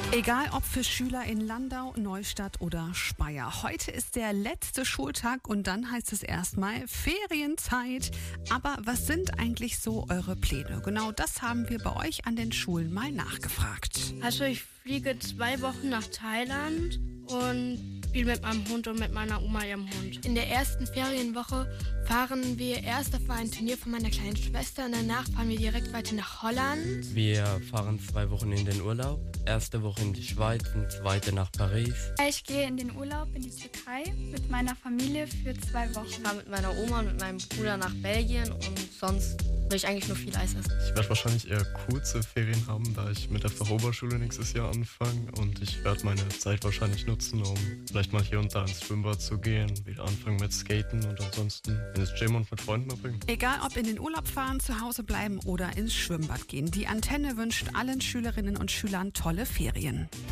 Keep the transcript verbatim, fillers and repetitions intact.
Egal ob für Schüler in Landau, Neustadt oder Speyer. Heute ist der letzte Schultag und dann heißt es erstmal Ferienzeit. Aber was sind eigentlich so eure Pläne? Genau das haben wir bei euch an den Schulen mal nachgefragt. Also ich fliege zwei Wochen nach Thailand und spiele mit meinem Hund und mit meiner Oma ihrem Hund. In der ersten Ferienwoche fahren wir erst auf ein Turnier von meiner kleinen Schwester und danach fahren wir direkt weiter nach Holland. Wir fahren zwei Wochen in den Urlaub. Erste Woche in die Schweiz und zweite nach Paris. Ich gehe in den Urlaub in die Türkei mit meiner Familie für zwei Wochen. Ich fahre mit meiner Oma und mit meinem Bruder nach Belgien und sonst will ich eigentlich nur viel Eis essen. Ich werde wahrscheinlich eher kurze Ferien haben, da ich mit der Fachoberschule nächstes Jahr anfange. Und ich werde meine Zeit wahrscheinlich nutzen, um vielleicht mal hier und da ins Schwimmbad zu gehen, wieder anfangen mit Skaten und ansonsten ins Gym und mit Freunden verbringen. Egal ob in den Urlaub fahren, zu Hause bleiben oder ins Schwimmbad gehen. Die Antenne wünscht allen Schülerinnen und Schülern tolle Ferien.